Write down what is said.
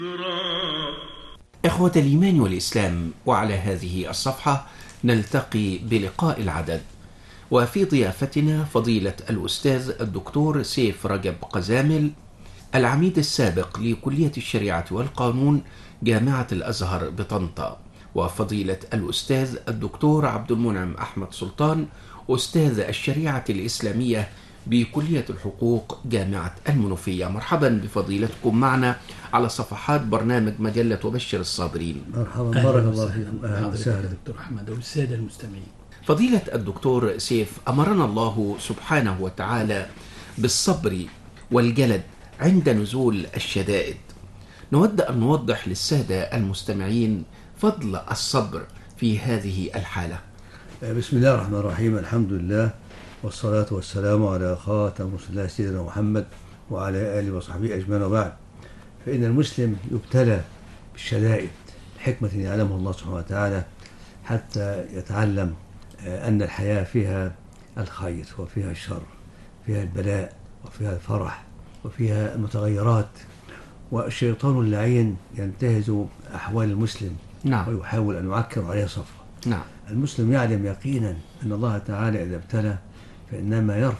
إخوة الإيمان والإسلام، وعلى هذه الصفحة نلتقي بلقاء العدد، وفي ضيافتنا فضيلة الأستاذ الدكتور سيف رجب قزامل، العميد السابق لكلية الشريعة والقانون جامعة الأزهر بطنطا، وفضيلة الأستاذ الدكتور عبد المنعم أحمد سلطان، أستاذ الشريعة الإسلامية بكلية الحقوق جامعة المنوفية. مرحبا بفضيلتكم معنا على صفحات برنامج مجلة وبشر الصابرين. مرحبا، بارك الله فيكم. أهلا وسهلا دكتور أحمد والسادة المستمعين. فضيلة الدكتور سيف، أمرنا الله سبحانه وتعالى بالصبر والجلد عند نزول الشدائد. نود أن نوضح للسادة المستمعين فضل الصبر في هذه الحالة. بسم الله الرحمن الرحيم. الحمد لله والصلاة والسلام على خاتم رسول الله سيدنا محمد وعلى آله وصحبه أجمعين، وبعد. فإن المسلم يبتلى بالشدائد حكمة يعلمها الله سبحانه وتعالى حتى يتعلم أن الحياة فيها الخير وفيها الشر، فيها البلاء وفيها الفرح وفيها المتغيرات، والشيطان اللعين ينتهز أحوال المسلم ويحاول أن يعكر عليه صفه. المسلم يعلم يقينا أن الله تعالى إذا ابتلى فإنما